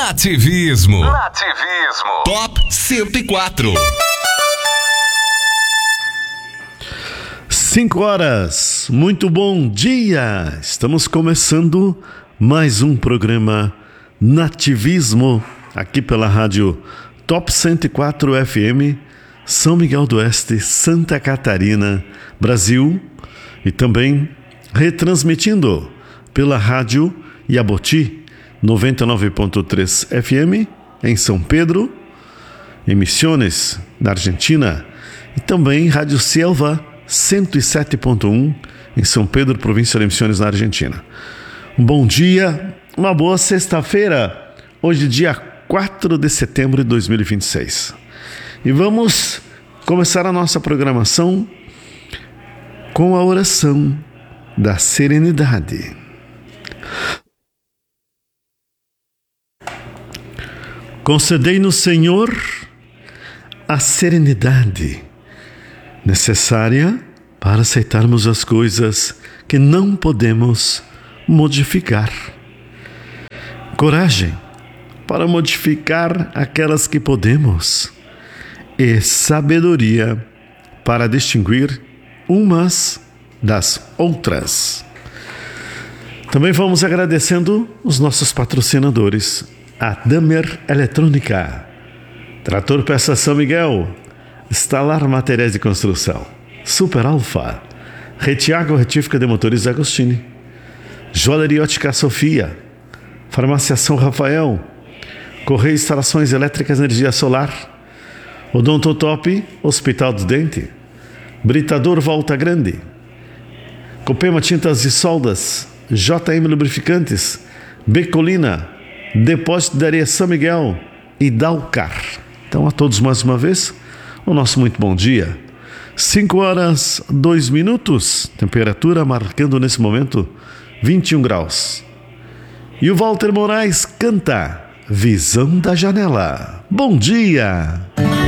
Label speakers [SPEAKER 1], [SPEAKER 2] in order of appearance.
[SPEAKER 1] Nativismo. Nativismo. Top 104.
[SPEAKER 2] 5 horas, muito bom dia! Estamos começando mais um programa Nativismo, aqui pela rádio Top 104 FM, São Miguel do Oeste, Santa Catarina, Brasil, e também retransmitindo pela rádio Iaboti 99.3 FM em São Pedro, em Misiones, na Argentina, e também Rádio Selva 107.1 em São Pedro, província de Misiones, na Argentina. Um bom dia, uma boa sexta-feira, hoje dia 4 de setembro de 2026. E vamos começar a nossa programação com a oração da serenidade. Concedei-nos, Senhor, a serenidade necessária para aceitarmos as coisas que não podemos modificar. Coragem para modificar aquelas que podemos. E sabedoria para distinguir umas das outras. Também vamos agradecendo os nossos patrocinadores. A Damer Eletrônica, Trator Peça São Miguel, Instalar Materiais de Construção, Super Alfa, Retiago Retífica de Motores Agostini, Joalheria Ótica Sofia, Farmácia São Rafael, Correia Instalações Elétricas Energia Solar, Odontotop, Hospital do Dente, Britador Volta Grande, Copema Tintas e Soldas, JM Lubrificantes, Becolina, Depósito de Areia São Miguel e Dalcar. Então a todos mais uma vez, o nosso muito bom dia. 5 horas 2 minutos, temperatura marcando nesse momento 21 graus. E o Walter Moraes canta Visão da Janela. Bom dia!